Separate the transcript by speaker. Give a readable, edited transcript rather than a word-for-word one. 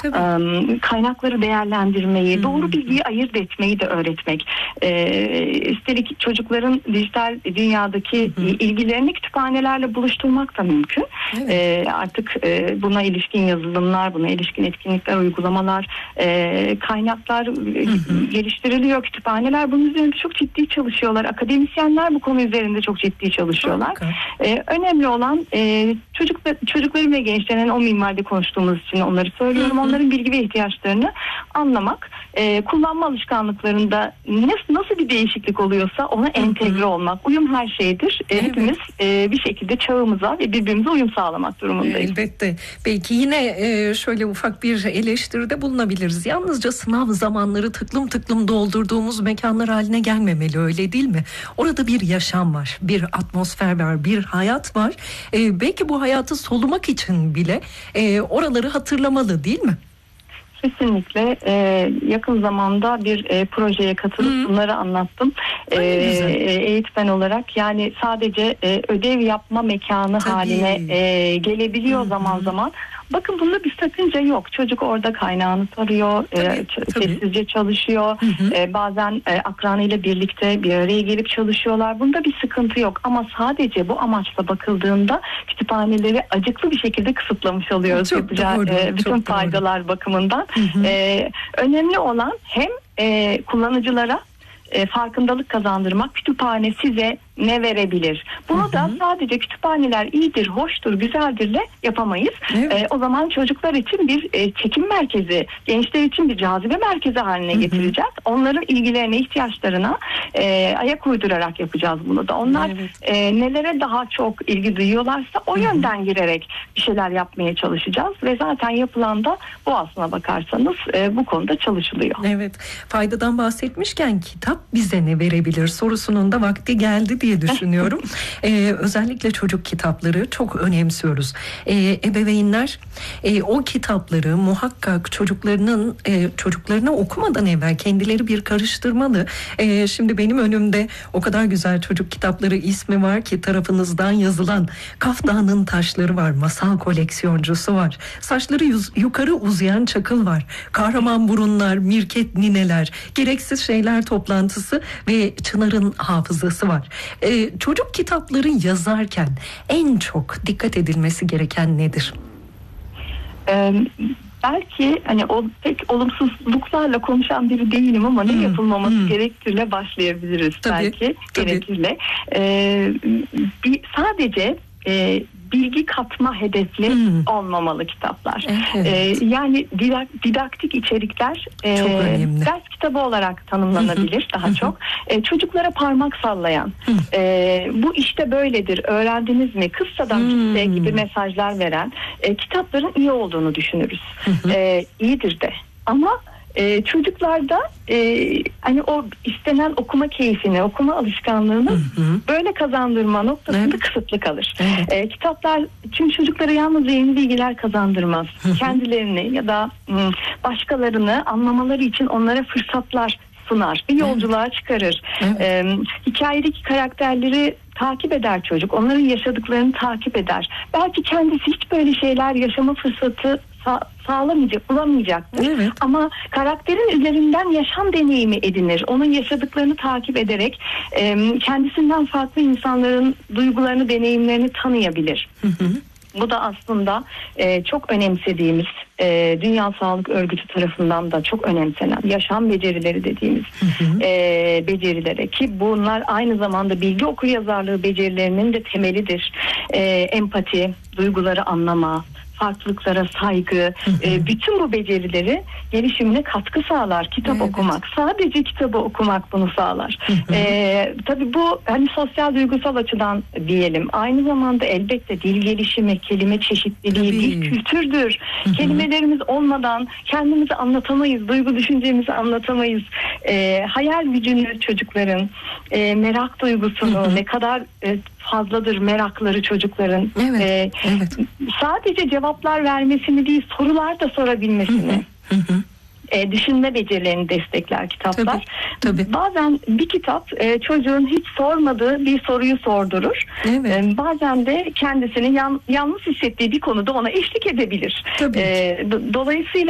Speaker 1: kaynakları değerlendirmeyi, doğru bilgiyi ayırt etmeyi de öğretmek. Üstelik çocukların dijital dünyadaki ilgilerini kütüphanelerle buluşturmak da mümkün. Evet. Artık buna ilişkin yazılımlar, buna ilişkin etkinlikler, uygulamalar, kaynaklar geliştiriliyor. Kütüphaneler bunun üzerinde çok ciddi çalışıyorlar. Akademisyenler bu konu üzerinde çok ciddi çalışıyorlar. Önemli olan çocukların ve gençlerin, o minvalde konuştuğumuz için onları söylüyorum. Onların bilgi ve ihtiyaçlarını anlamak, kullanma alışkanlıklarında nasıl bir değişiklik oluyorsa ona entegre olmak. Uyum her şeydir. Hepimiz bir şekilde çağımıza ve birbirimize uyum sağlamak durumundayız.
Speaker 2: Elbette. Belki yine şöyle ufak bir eleştiride bulunabiliriz. Yalnızca sınav zamanları tıklım tıklım doldurduğumuz mekanlar haline gelmemeli, öyle değil mi? Orada bir yaşam var, bir atmosfer var, bir hayat var. Belki bu hayatı solumak için bile oraları hatırlamalı, değil mi?
Speaker 1: Kesinlikle. Yakın zamanda bir projeye katılıp bunları anlattım. Eğitmen olarak, yani sadece ödev yapma mekanı haline gelebiliyor zaman zaman. Bakın bunda bir sakınca yok. Çocuk orada kaynağını tarıyor, sessizce çalışıyor. Bazen akranıyla birlikte bir araya gelip çalışıyorlar. Bunda bir sıkıntı yok. Ama sadece bu amaçla bakıldığında kütüphaneleri acıklı bir şekilde kısıtlamış oluyoruz. Yapacağı bütün faydalar bakımından. Önemli olan hem kullanıcılara farkındalık kazandırmak. Kütüphane size ne verebilir? Bunu da sadece kütüphaneler iyidir, hoştur, güzeldirle yapamayız. O zaman çocuklar için bir çekim merkezi, gençler için bir cazibe merkezi haline getireceğiz. Onların ilgilerine, ihtiyaçlarına ayak uydurarak yapacağız bunu da. Onlar nelere daha çok ilgi duyuyorlarsa o yönden girerek bir şeyler yapmaya çalışacağız ve zaten yapılan da bu, aslına bakarsanız bu konuda çalışılıyor.
Speaker 2: Evet. Faydadan bahsetmişken kitap bize ne verebilir sorusunun da vakti geldi diye düşünüyorum. Özellikle çocuk kitapları çok önemsiyoruz. Ebeveynler o kitapları muhakkak çocuklarına okumadan evvel kendileri bir karıştırmalı. Şimdi benim önümde o kadar güzel çocuk kitapları ismi var ki, tarafınızdan yazılan Kaf Dağı'nın Taşları var, masal koleksiyoncusu var, saçları yukarı uzayan Çakıl var, Kahraman Burunlar, Mirket Nineler, Gereksiz Şeyler toplantısı ve Çınar'ın Hafızası var. Çocuk kitapları yazarken en çok dikkat edilmesi gereken nedir?
Speaker 1: Belki hani pek olumsuzluklarla konuşan biri değilim ama ne yapılmaması gerektiğiyle başlayabiliriz. Belki gerekirle. Sadece bilgi katma hedefli olmamalı kitaplar. Yani didaktik içerikler ders kitabı olarak tanımlanabilir daha çok. Çocuklara parmak sallayan, bu işte böyledir, öğrendiniz mi, kıssadan kıssaya gibi mesajlar veren kitapların iyi olduğunu düşünürüz. İyidir de. Ama çocuklarda hani o istenen okuma keyfini, okuma alışkanlığını böyle kazandırma noktasında kısıtlı kalır. Kitaplar çünkü çocuklara yalnızca yeni bilgiler kazandırmaz. Kendilerini ya da başkalarını anlamaları için onlara fırsatlar sunar. Bir yolculuğa çıkarır. Hikayedeki karakterleri takip eder çocuk. Onların yaşadıklarını takip eder. Belki kendisi hiç böyle şeyler yaşama fırsatı bulamayacaktır. Ama karakterin üzerinden yaşam deneyimi edinir. Onun yaşadıklarını takip ederek kendisinden farklı insanların duygularını, deneyimlerini tanıyabilir. Bu da aslında çok önemsediğimiz, Dünya Sağlık Örgütü tarafından da çok önemsenen yaşam becerileri dediğimiz becerilere, ki bunlar aynı zamanda bilgi okuryazarlığı becerilerinin de temelidir. Empati, duyguları anlama, farklılıklara saygı, bütün bu becerileri gelişimine katkı sağlar. Kitap okumak, sadece kitabı okumak bunu sağlar. Tabii bu hani sosyal duygusal açıdan diyelim. Aynı zamanda elbette dil gelişimi, kelime çeşitliliği, dil kültürdür. Kelimelerimiz olmadan kendimizi anlatamayız, duygu düşüncemizi anlatamayız. Hayal gücünü çocukların, merak duygusunu, ne kadar fazladır merakları çocukların. Sadece cevaplar vermesini değil, sorular da sorabilmesini. Düşünme becerilerini destekler kitaplar. Tabii. Bazen bir kitap çocuğun hiç sormadığı bir soruyu sordurur. Bazen de kendisini yalnız hissettiği bir konuda ona eşlik edebilir. Dolayısıyla